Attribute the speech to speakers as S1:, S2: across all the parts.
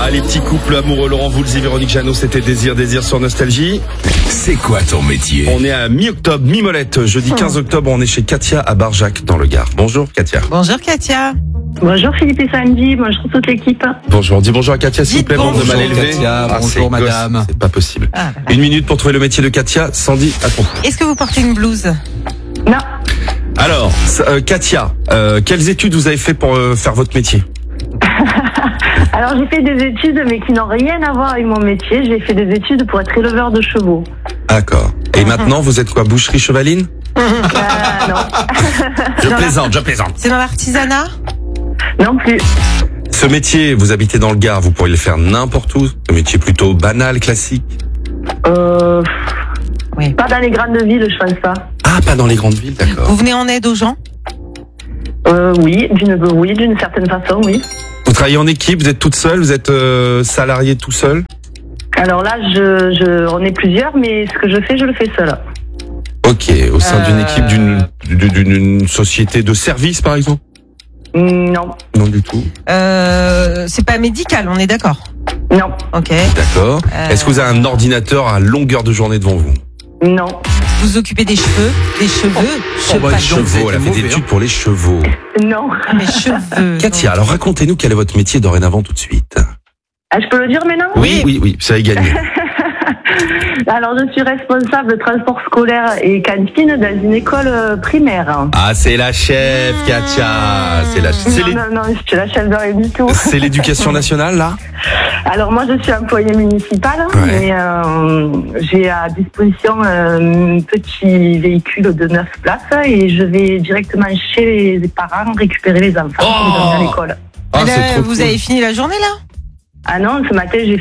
S1: Ah, les petits couples amoureux, Laurent Voulzy, Véronique Jeannot, c'était Désir sur Nostalgie.
S2: C'est quoi ton métier?
S1: On est à mi-octobre, mi-molette. Jeudi 15 octobre, on est chez Katia à Barjac, dans le Gard. Bonjour, Katia.
S3: Bonjour Katia.
S4: Bonjour Philippe et Sandy, bonjour toute l'équipe.
S1: Bonjour, dis bonjour à Katia, s'il vous plaît, bande de mal élevé.
S2: Katia, bonjour
S1: c'est
S2: madame.
S1: gosse, c'est pas possible.
S3: Ah,
S1: Une minute pour trouver le métier de Katia. Sandy, à ton tour.
S3: Est-ce que vous portez une blouse?
S4: Non,
S1: Alors, Katia, quelles études vous avez fait pour faire votre métier?
S4: alors j'ai fait des études mais qui n'ont rien à voir avec mon métier. J'ai fait des études pour être éleveur de chevaux.
S1: D'accord. Et maintenant, vous êtes quoi, boucherie chevaline?
S4: Non,
S1: Je plaisante.
S3: C'est dans l'artisanat?
S4: non plus.
S1: Ce métier, vous habitez dans le Gard, vous pourriez le faire n'importe où. Ce métier plutôt banal, classique.
S3: Oui.
S4: Pas dans les grandes villes, je pense pas.
S1: Ah, pas dans les grandes villes, d'accord.
S3: Vous venez en aide aux gens?
S4: Oui, d'une certaine façon, oui.
S1: Vous travaillez en équipe, vous êtes toute seule, vous êtes salarié tout seul?
S4: Alors là, on est plusieurs, mais ce que je fais, je le fais seule.
S1: Ok, au sein d'une équipe d'une société de service, par exemple?
S4: Non,
S1: Non du tout.
S3: C'est pas médical, on est d'accord?
S4: non,
S3: Ok.
S1: D'accord. Est-ce que vous avez un ordinateur à longueur de journée devant vous?
S4: non.
S3: Vous vous occupez des cheveux? Des cheveux?
S1: Les
S3: Cheveux.
S1: chevaux, elle a fait des études pour les chevaux.
S4: Non.
S3: Ah, mes cheveux.
S1: Katia, alors racontez-nous quel est votre métier dorénavant tout de suite.
S4: Ah, je peux le dire maintenant?
S1: Oui, ça a gagné.
S4: Alors, je suis responsable de transport scolaire et cantine dans une école primaire.
S1: Ah, c'est la chef, Katia. C'est la
S4: Non, je suis la chef de rien du tout.
S1: C'est l'éducation nationale, là?
S4: Alors, moi, je suis employée municipale,
S1: Ouais.
S4: mais j'ai à disposition un petit véhicule de 9 places et je vais directement chez les parents récupérer les enfants qui sont à l'école.
S1: Ah,
S3: Là,
S1: c'est trop
S3: vous
S1: cool.
S3: avez fini la journée là?
S4: Ah non, ce matin, je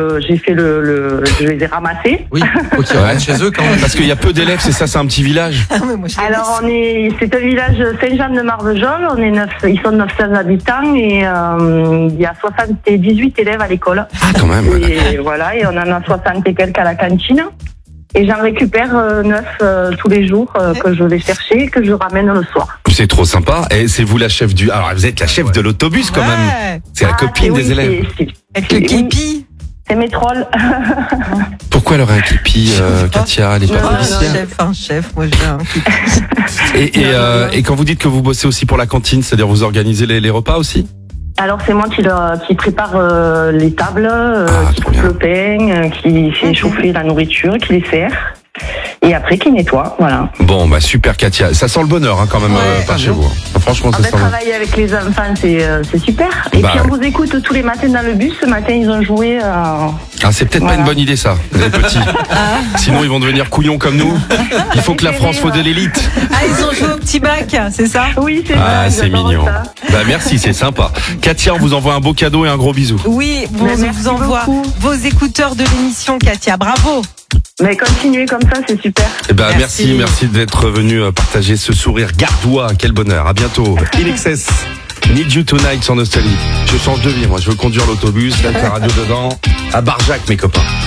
S4: les ai ramassés.
S2: Oui, faut qu'ils rentrent chez eux quand même.
S1: Parce qu'il y a peu d'élèves, c'est ça, c'est un petit village.
S3: Ah, mais moi, je
S4: Alors, c'est un village Saint-Jean-de-Marvejols. Ils sont 900 habitants et il y a 78 élèves à l'école.
S1: Ah, quand même.
S4: Et voilà, et on en a 60 et quelques à la cantine. Et j'en récupère 9 tous les jours que je vais chercher, que je ramène le soir.
S1: C'est trop sympa. Et c'est vous la chef du... Alors, vous êtes la chef de l'autobus, quand même.
S3: Ouais.
S1: C'est la copine des élèves.
S3: Avec le képi.
S4: C'est mes trolls.
S1: Pourquoi elle aurait un képi, Katia? Elle est pas
S3: Ouais,
S1: policière?
S3: un chef, moi j'ai un képi.
S1: Et quand vous dites que vous bossez aussi pour la cantine, c'est-à-dire vous organisez les repas aussi?
S4: Alors c'est moi qui prépare les tables, qui
S1: trop
S4: coupe
S1: bien.
S4: le pain, qui fait chauffer la nourriture, qui les sert. Et après qui nettoie, voilà.
S1: Bon, bah super, Katia. Ça sent le bonheur, hein, quand même,
S3: Ouais,
S1: par chez vous. Hein. Franchement, ça sent le...
S4: Travailler avec les enfants, c'est super. Et
S1: Bah,
S4: puis on vous écoute tous les matins dans le bus. Ce matin, ils ont joué...
S1: Ah, c'est peut-être pas
S4: Voilà.
S1: une bonne idée, ça, les petits. Sinon, ils vont devenir couillons comme nous. Il faut que la France soit de l'élite.
S3: Ah, ils ont joué au petit bac, c'est ça?
S4: Oui, c'est
S1: Ah,
S4: ça,
S1: c'est
S4: j'adore
S1: mignon.
S4: ça.
S1: Bah, merci, c'est sympa. Katia, on vous envoie un beau cadeau et un gros bisou.
S3: Oui, on
S4: Mais
S3: vous
S4: merci
S3: envoie
S4: beaucoup.
S3: vos écouteurs de l'émission, Katia. Bravo.
S4: Mais continuez comme ça, c'est super.
S1: Eh ben, merci d'être venu partager ce sourire gardois. Quel bonheur. À bientôt. In Excess. Need You Tonight sur Nostalgie. Je change de vie, moi. Je veux conduire l'autobus, mettre la radio dedans. À Barjac, mes copains.